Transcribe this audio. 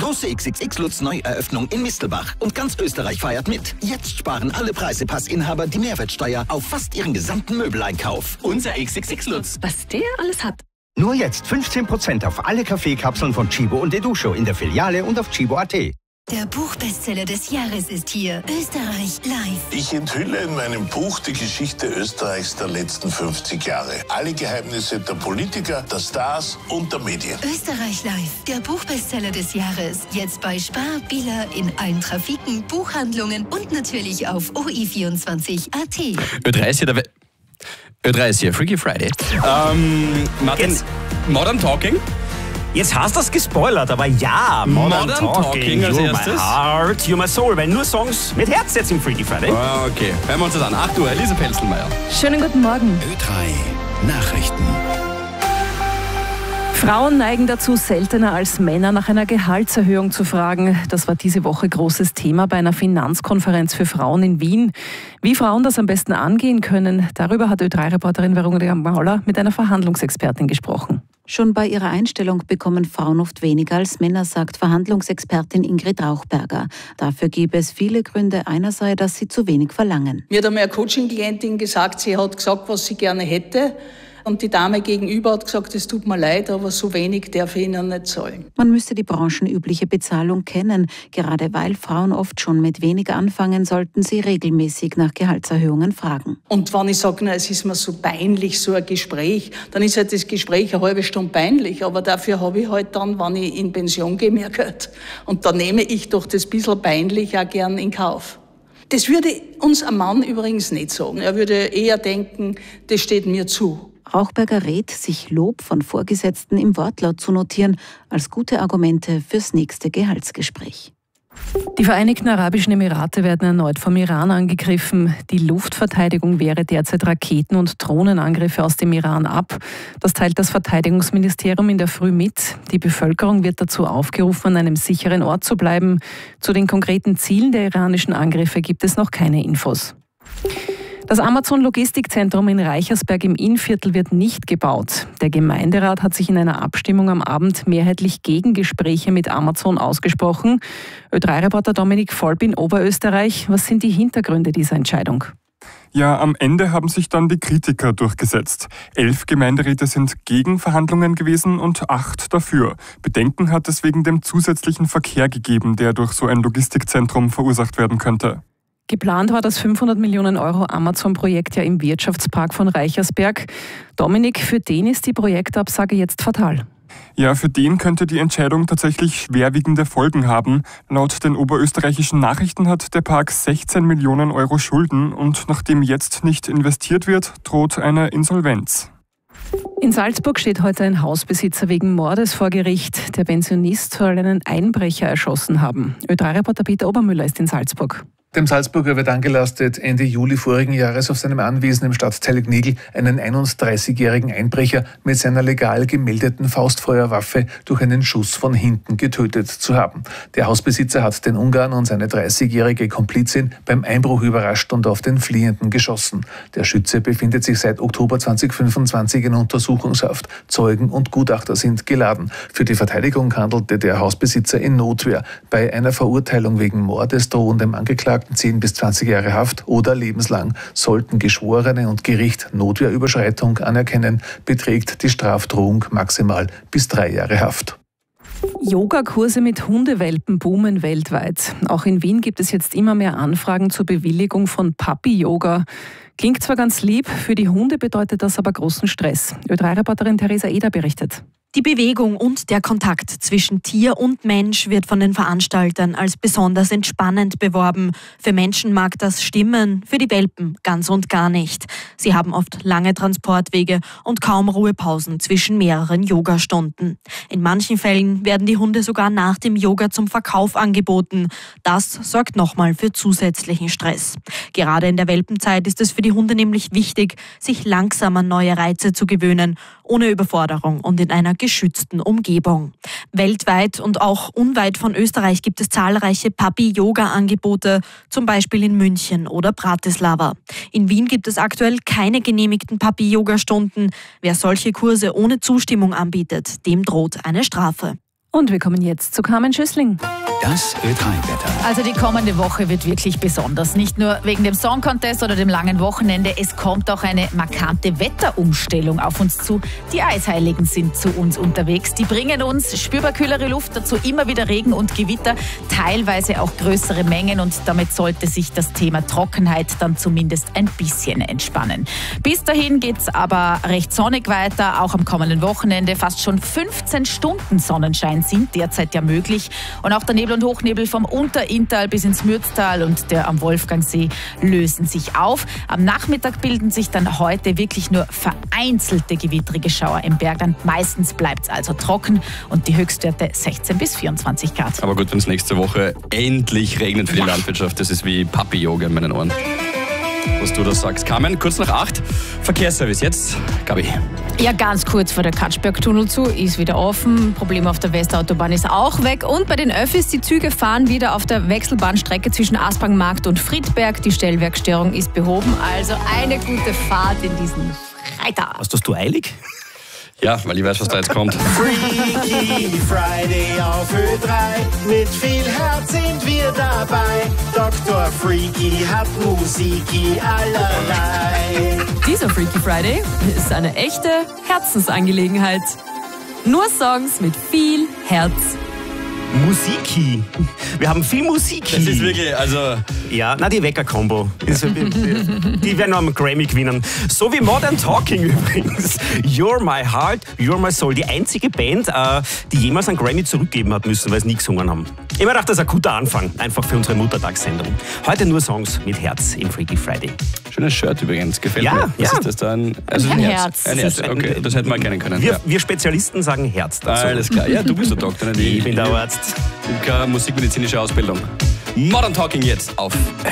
Große XXX-Lutz Neueröffnung in Mistelbach. Und ganz Österreich feiert mit. Jetzt sparen alle Preisepassinhaber die Mehrwertsteuer auf fast ihren gesamten Möbeleinkauf. Unser XXX-Lutz. Was der alles hat. Nur jetzt 15% auf alle Kaffeekapseln von Chibo und Educho in der Filiale und auf chibo.at. Der Buchbestseller des Jahres ist hier. Österreich live. Ich enthülle in meinem Buch die Geschichte Österreichs der letzten 50 Jahre. Alle Geheimnisse der Politiker, der Stars und der Medien. Österreich live. Der Buchbestseller des Jahres. Jetzt bei Spar, Billa, in allen Trafiken, Buchhandlungen und natürlich auf OI24.at. Ö3 ist hier, Freaky Friday. Martin, Modern Talking? Jetzt hast du das gespoilert, aber ja, Modern Talking als You're erstes. My Heart, You're My Soul, weil nur Songs mit Herz jetzt im Freaky Friday. Okay, hören wir uns das an. 8 Uhr, Elise Pelzelmeier. Schönen guten Morgen. Ö3 Nachrichten. Frauen neigen dazu, seltener als Männer nach einer Gehaltserhöhung zu fragen. Das war diese Woche großes Thema bei einer Finanzkonferenz für Frauen in Wien. Wie Frauen das am besten angehen können, darüber hat Ö3-Reporterin Veronika Mauler mit einer Verhandlungsexpertin gesprochen. Schon bei ihrer Einstellung bekommen Frauen oft weniger als Männer, sagt Verhandlungsexpertin Ingrid Rauchberger. Dafür gäbe es viele Gründe. Einer sei, dass sie zu wenig verlangen. Mir hat einmal eine Coaching-Klientin gesagt, sie hat gesagt, was sie gerne hätte. Und die Dame gegenüber hat gesagt, es tut mir leid, aber so wenig darf ich Ihnen nicht zahlen. Man müsse die branchenübliche Bezahlung kennen. Gerade weil Frauen oft schon mit weniger anfangen, sollten sie regelmäßig nach Gehaltserhöhungen fragen. Und wenn ich sage, es ist mir so peinlich, so ein Gespräch, dann ist halt das Gespräch eine halbe Stunde peinlich. Aber dafür habe ich halt dann, wenn ich in Pension gehe, mehr Geld. Und da nehme ich doch das bisschen peinlich auch gern in Kauf. Das würde uns ein Mann übrigens nicht sagen. Er würde eher denken, das steht mir zu. Rauchberger rät, sich Lob von Vorgesetzten im Wortlaut zu notieren, als gute Argumente fürs nächste Gehaltsgespräch. Die Vereinigten Arabischen Emirate werden erneut vom Iran angegriffen. Die Luftverteidigung wehre derzeit Raketen- und Drohnenangriffe aus dem Iran ab. Das teilt das Verteidigungsministerium in der Früh mit. Die Bevölkerung wird dazu aufgerufen, an einem sicheren Ort zu bleiben. Zu den konkreten Zielen der iranischen Angriffe gibt es noch keine Infos. Das Amazon-Logistikzentrum in Reichersberg im Innviertel wird nicht gebaut. Der Gemeinderat hat sich in einer Abstimmung am Abend mehrheitlich gegen Gespräche mit Amazon ausgesprochen. Ö3-Reporter Dominik Volp in Oberösterreich. Was sind die Hintergründe dieser Entscheidung? Ja, am Ende haben sich dann die Kritiker durchgesetzt. 11 Gemeinderäte sind gegen Verhandlungen gewesen und 8 dafür. Bedenken hat es wegen dem zusätzlichen Verkehr gegeben, der durch so ein Logistikzentrum verursacht werden könnte. Geplant war das 500 Millionen Euro Amazon-Projekt ja im Wirtschaftspark von Reichersberg. Dominik, für den ist die Projektabsage jetzt fatal. Ja, für den könnte die Entscheidung tatsächlich schwerwiegende Folgen haben. Laut den oberösterreichischen Nachrichten hat der Park 16 Millionen Euro Schulden und nachdem jetzt nicht investiert wird, droht eine Insolvenz. In Salzburg steht heute ein Hausbesitzer wegen Mordes vor Gericht. Der Pensionist soll einen Einbrecher erschossen haben. Ö3-Reporter Peter Obermüller ist in Salzburg. Dem Salzburger wird angelastet, Ende Juli vorigen Jahres auf seinem Anwesen im Stadtteil Gnigl einen 31-jährigen Einbrecher mit seiner legal gemeldeten Faustfeuerwaffe durch einen Schuss von hinten getötet zu haben. Der Hausbesitzer hat den Ungarn und seine 30-jährige Komplizin beim Einbruch überrascht und auf den Fliehenden geschossen. Der Schütze befindet sich seit Oktober 2025 in Untersuchungshaft. Zeugen und Gutachter sind geladen. Für die Verteidigung handelte der Hausbesitzer in Notwehr. Bei einer Verurteilung wegen Mordes drohen dem Angeklagten 10 bis 20 Jahre Haft oder lebenslang. Sollten Geschworene und Gericht Notwehrüberschreitung anerkennen, beträgt die Strafdrohung maximal bis 3 Jahre Haft. Yogakurse mit Hundewelpen boomen weltweit. Auch in Wien gibt es jetzt immer mehr Anfragen zur Bewilligung von Puppy-Yoga. Klingt zwar ganz lieb, für die Hunde bedeutet das aber großen Stress. Ö3-Reporterin Theresa Eder berichtet. Die Bewegung und der Kontakt zwischen Tier und Mensch wird von den Veranstaltern als besonders entspannend beworben. Für Menschen mag das stimmen, für die Welpen ganz und gar nicht. Sie haben oft lange Transportwege und kaum Ruhepausen zwischen mehreren Yogastunden. In manchen Fällen werden die Hunde sogar nach dem Yoga zum Verkauf angeboten. Das sorgt nochmal für zusätzlichen Stress. Gerade in der Welpenzeit ist es für die Hunde nämlich wichtig, sich langsam an neue Reize zu gewöhnen, ohne Überforderung und in einer geschützten Umgebung. Weltweit und auch unweit von Österreich gibt es zahlreiche Puppy-Yoga-Angebote, zum Beispiel in München oder Bratislava. In Wien gibt es aktuell keine genehmigten Puppy-Yoga-Stunden. Wer solche Kurse ohne Zustimmung anbietet, dem droht eine Strafe. Und wir kommen jetzt zu Carmen Schüssling. Das Ö3-Wetter. Also die kommende Woche wird wirklich besonders. Nicht nur wegen dem Song Contest oder dem langen Wochenende, es kommt auch eine markante Wetterumstellung auf uns zu. Die Eisheiligen sind zu uns unterwegs. Die bringen uns spürbar kühlere Luft, dazu immer wieder Regen und Gewitter, teilweise auch größere Mengen und damit sollte sich das Thema Trockenheit dann zumindest ein bisschen entspannen. Bis dahin geht's aber recht sonnig weiter, auch am kommenden Wochenende. Fast schon 15 Stunden Sonnenschein sind derzeit ja möglich und auch der Nebel und Hochnebel vom Unterinntal bis ins Mürztal und der am Wolfgangsee lösen sich auf. Am Nachmittag bilden sich dann heute wirklich nur vereinzelte gewittrige Schauer im Bergland. Meistens bleibt es also trocken und die Höchstwerte 16 bis 24 Grad. Aber gut, wenn es nächste Woche endlich regnet für die Landwirtschaft, das ist wie Papi-Yoga in meinen Ohren. Was du da sagst. Carmen, kurz nach 8, Verkehrsservice jetzt, Gabi. Ja, ganz kurz vor der Katschberg-Tunnel zu, ist wieder offen. Problem auf der Westautobahn ist auch weg. Und bei den Öffis, die Züge fahren wieder auf der Wechselbahnstrecke zwischen Aspangmarkt und Friedberg. Die Stellwerkstörung ist behoben. Also eine gute Fahrt in diesen Freitag. Was tust du eilig? Ja, weil ich weiß, was da jetzt kommt. Freaky Friday auf Ö3, mit viel Herz sind wir dabei. Dr. Freaky hat Musiki allerlei. Dieser Freaky Friday ist eine echte Herzensangelegenheit. Nur Songs mit viel Herz. Musiki. Wir haben viel Musiki. Das ist wirklich, also... Ja, na die Wecker-Kombo. Die werden noch einen Grammy gewinnen. So wie Modern Talking übrigens. You're My Heart, You're My Soul. Die einzige Band, die jemals einen Grammy zurückgeben hat müssen, weil sie nie gesungen haben. Ich mir gedacht, das ist ein guter Anfang. Einfach für unsere Muttertagssendung. Heute nur Songs mit Herz im Freaky Friday. Schönes Shirt übrigens, gefällt mir. Ja. Was ist das da? Ein Herz. Ein Herz, okay. Das hätten wir kennen können. Wir Spezialisten sagen Herz dazu. Alles klar. Ja, du bist der Doktor. Ich bin der Arzt. Musikmedizinische Ausbildung. Modern Talking jetzt auf